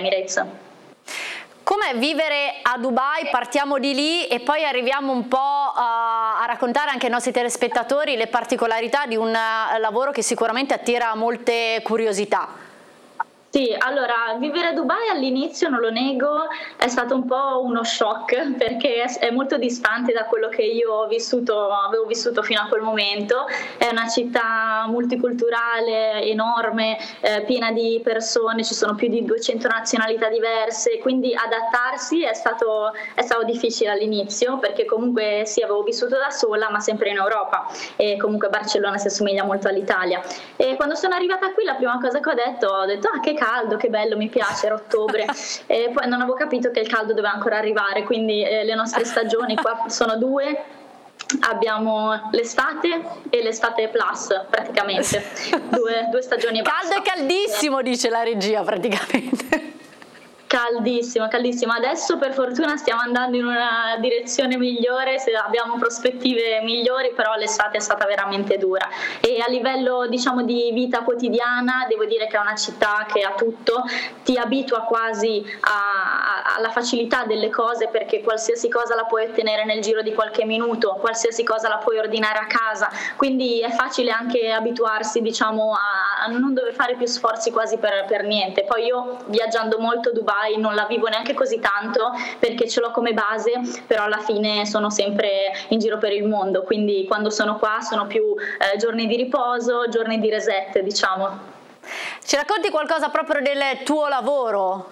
Emirates. Com'è vivere a Dubai? Partiamo di lì e poi arriviamo un po' a raccontare anche ai nostri telespettatori le particolarità di un lavoro che sicuramente attira molte curiosità. Sì, allora vivere a Dubai all'inizio, non lo nego, è stato un po' uno shock perché è molto distante da quello che io avevo vissuto fino a quel momento. È una città multiculturale, enorme, piena di persone, ci sono più di 200 nazionalità diverse, quindi adattarsi è stato difficile all'inizio perché comunque sì, avevo vissuto da sola ma sempre in Europa e comunque Barcellona si assomiglia molto all'Italia. E quando sono arrivata qui la prima cosa che ho detto ah, che caldo, che bello, mi piace, era ottobre e poi non avevo capito che il caldo doveva ancora arrivare, quindi le nostre stagioni qua sono due, abbiamo l'estate e l'estate plus praticamente, due stagioni e basta. Caldo e caldissimo, dice la regia praticamente. Caldissimo, caldissimo. Adesso per fortuna stiamo andando in una direzione migliore, abbiamo prospettive migliori, però l'estate è stata veramente dura. E a livello, diciamo, di vita quotidiana, devo dire che è una città che ha tutto, ti abitua quasi alla facilità delle cose perché qualsiasi cosa la puoi ottenere nel giro di qualche minuto, qualsiasi cosa la puoi ordinare a casa, quindi è facile anche abituarsi, diciamo, a non dover fare più sforzi quasi per niente. Poi io, viaggiando molto, Dubai non la vivo neanche così tanto perché ce l'ho come base, però alla fine sono sempre in giro per il mondo, quindi quando sono qua sono più giorni di riposo, giorni di reset, diciamo. Ci racconti qualcosa proprio del tuo lavoro?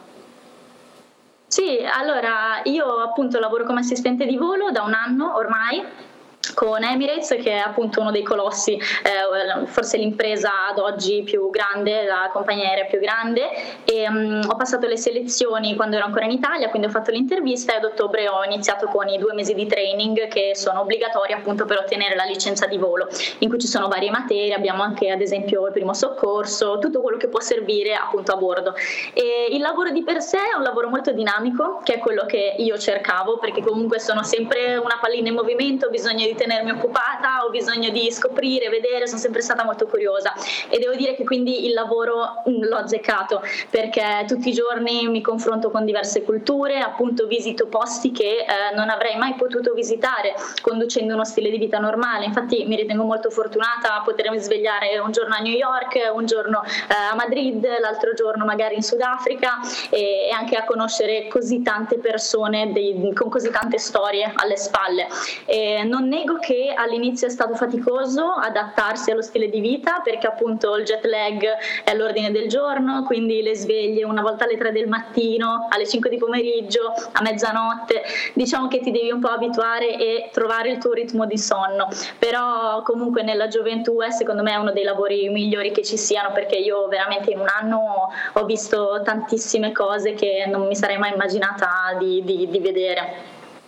Sì, allora io appunto lavoro come assistente di volo da un anno ormai con Emirates, che è appunto uno dei colossi, forse l'impresa ad oggi più grande, la compagnia aerea più grande, e ho passato le selezioni quando ero ancora in Italia, quindi ho fatto l'intervista e ad ottobre ho iniziato con i 2 mesi di training che sono obbligatori appunto per ottenere la licenza di volo, in cui ci sono varie materie, abbiamo anche ad esempio il primo soccorso, tutto quello che può servire appunto a bordo. E il lavoro di per sé è un lavoro molto dinamico, che è quello che io cercavo, perché comunque sono sempre una pallina in movimento, ho bisogno di tenermi occupata, ho bisogno di scoprire, vedere, sono sempre stata molto curiosa e devo dire che quindi il lavoro l'ho azzeccato perché tutti i giorni mi confronto con diverse culture, appunto visito posti che non avrei mai potuto visitare conducendo uno stile di vita normale. Infatti mi ritengo molto fortunata a potermi svegliare un giorno a New York, un giorno a Madrid, l'altro giorno magari in Sudafrica e anche a conoscere così tante persone con così tante storie alle spalle. Non nego che all'inizio è stato faticoso adattarsi allo stile di vita perché appunto il jet lag è all'ordine del giorno, quindi le sveglie una volta alle 3 del mattino, alle 5 di pomeriggio, a mezzanotte, diciamo che ti devi un po' abituare e trovare il tuo ritmo di sonno, però comunque nella gioventù secondo me è uno dei lavori migliori che ci siano perché io veramente in un anno ho visto tantissime cose che non mi sarei mai immaginata di vedere.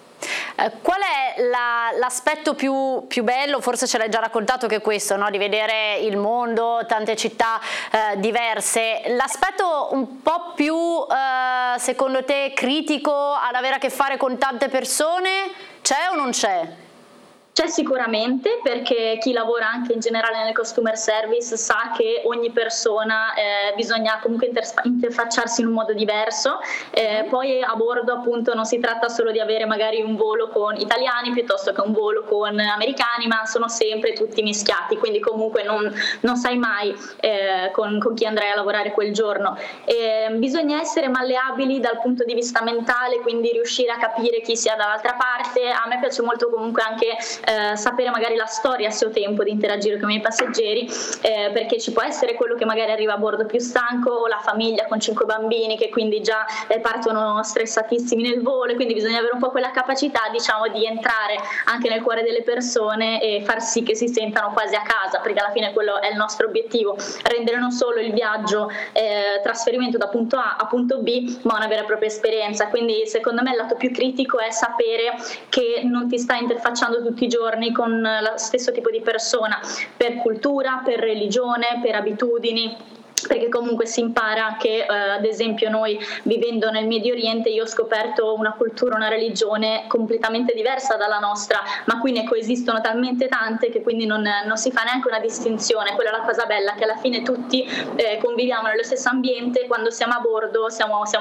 Qual è l'aspetto più bello, forse ce l'hai già raccontato che è questo, no? Di vedere il mondo, tante città diverse, l'aspetto un po' più secondo te critico ad avere a che fare con tante persone, c'è o non c'è? C'è sicuramente, perché chi lavora anche in generale nel customer service sa che ogni persona bisogna comunque interfacciarsi in un modo diverso, poi a bordo appunto non si tratta solo di avere magari un volo con italiani piuttosto che un volo con americani, ma sono sempre tutti mischiati, quindi comunque non sai mai con chi andrai a lavorare quel giorno. Bisogna essere malleabili dal punto di vista mentale, quindi riuscire a capire chi sia dall'altra parte. A me piace molto comunque anche sapere magari la storia se ho tempo di interagire con i miei passeggeri, perché ci può essere quello che magari arriva a bordo più stanco o la famiglia con 5 bambini che quindi già partono stressatissimi nel volo, e quindi bisogna avere un po' quella capacità, diciamo, di entrare anche nel cuore delle persone e far sì che si sentano quasi a casa, perché alla fine quello è il nostro obiettivo, rendere non solo il viaggio trasferimento da punto A a punto B, ma una vera e propria esperienza. Quindi secondo me il lato più critico è sapere che non ti stai interfacciando tutti i giorni con lo stesso tipo di persona, per cultura, per religione, per abitudini, perché comunque si impara che ad esempio noi vivendo nel Medio Oriente io ho scoperto una cultura, una religione completamente diversa dalla nostra, ma qui ne coesistono talmente tante che quindi non si fa neanche una distinzione. Quella è la cosa bella, che alla fine tutti conviviamo nello stesso ambiente, quando siamo a bordo siamo